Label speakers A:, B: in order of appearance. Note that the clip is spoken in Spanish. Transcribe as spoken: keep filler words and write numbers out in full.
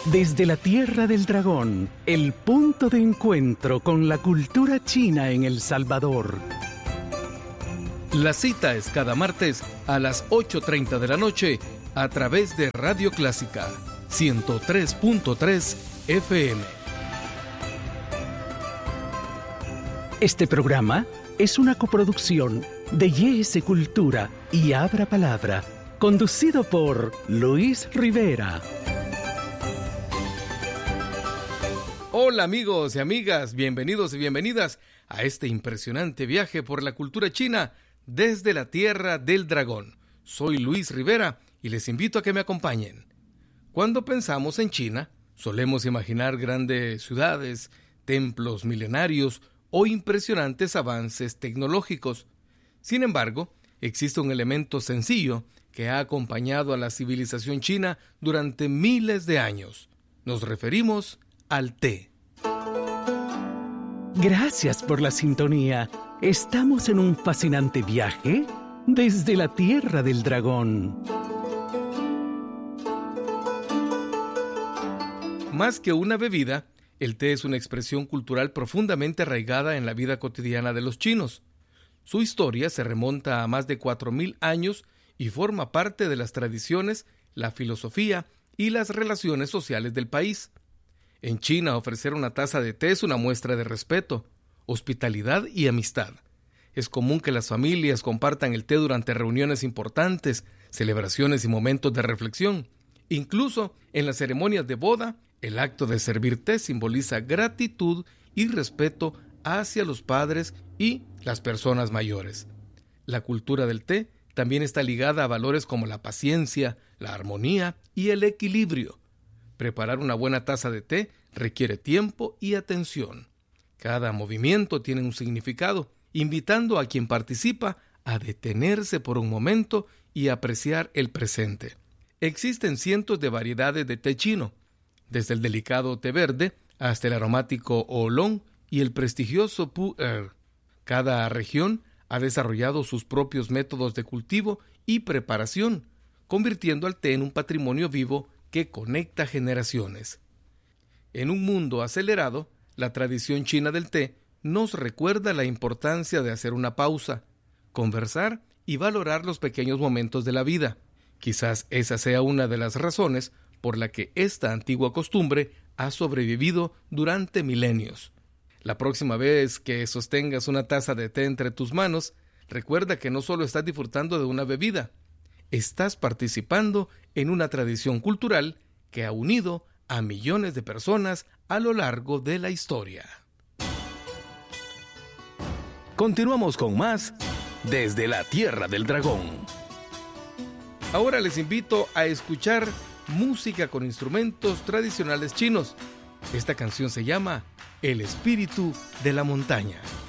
A: Desde la Tierra del Dragón, el punto de encuentro con la cultura china en El Salvador.
B: La cita es cada martes a las ocho treinta de la noche a través de Radio Clásica ciento tres punto tres F M.
A: Este programa es una coproducción de Y S Cultura y Abra Palabra, conducido por Luis Rivera.
B: Hola amigos y amigas, bienvenidos y bienvenidas a este impresionante viaje por la cultura china desde la Tierra del Dragón. Soy Luis Rivera y les invito a que me acompañen. Cuando pensamos en China, solemos imaginar grandes ciudades, templos milenarios o impresionantes avances tecnológicos. Sin embargo, existe un elemento sencillo que ha acompañado a la civilización china durante miles de años. Nos referimos al té.
A: Gracias por la sintonía. Estamos en un fascinante viaje desde la Tierra del Dragón.
B: Más que una bebida, el té es una expresión cultural profundamente arraigada en la vida cotidiana de los chinos. Su historia se remonta a más de cuatro mil años y forma parte de las tradiciones, la filosofía y las relaciones sociales del país. En China, ofrecer una taza de té es una muestra de respeto, hospitalidad y amistad. Es común que las familias compartan el té durante reuniones importantes, celebraciones y momentos de reflexión. Incluso en las ceremonias de boda, el acto de servir té simboliza gratitud y respeto hacia los padres y las personas mayores. La cultura del té también está ligada a valores como la paciencia, la armonía y el equilibrio. Preparar una buena taza de té requiere tiempo y atención. Cada movimiento tiene un significado, invitando a quien participa a detenerse por un momento y apreciar el presente. Existen cientos de variedades de té chino, desde el delicado té verde hasta el aromático oolong y el prestigioso pu'er. Cada región ha desarrollado sus propios métodos de cultivo y preparación, convirtiendo al té en un patrimonio vivo que conecta generaciones. En un mundo acelerado, la tradición china del té nos recuerda la importancia de hacer una pausa, conversar y valorar los pequeños momentos de la vida. Quizás esa sea una de las razones por la que esta antigua costumbre ha sobrevivido durante milenios. La próxima vez que sostengas una taza de té entre tus manos, recuerda que no solo estás disfrutando de una bebida, estás participando en una tradición cultural que ha unido a millones de personas a lo largo de la historia.
A: Continuamos con más desde la Tierra del Dragón.
B: Ahora les invito a escuchar música con instrumentos tradicionales chinos. Esta canción se llama El Espíritu de la Montaña.